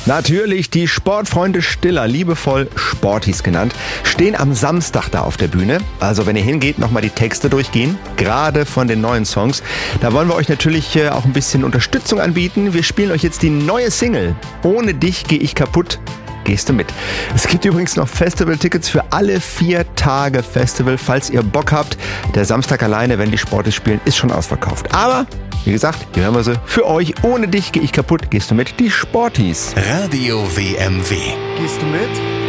Natürlich, die Sportfreunde Stiller, liebevoll Sporties genannt, stehen am Samstag da auf der Bühne. Also wenn ihr hingeht, nochmal die Texte durchgehen, gerade von den neuen Songs. Da wollen wir euch natürlich auch ein bisschen Unterstützung anbieten. Wir spielen euch jetzt die neue Single. Ohne dich gehe ich kaputt. Gehst du mit? Es gibt übrigens noch Festival-Tickets für alle 4 Tage Festival, falls ihr Bock habt. Der Samstag alleine, wenn die Sportis spielen, ist schon ausverkauft. Aber, wie gesagt, hier hören wir sie. Für euch, ohne dich gehe ich kaputt. Gehst du mit? Die Sportis. Radio WMW. Gehst du mit?